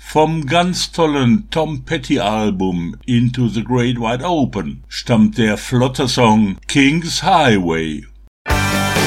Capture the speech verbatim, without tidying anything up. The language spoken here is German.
Vom ganz tollen Tom Petty-Album Into the Great Wide Open stammt der flotte Song King's Highway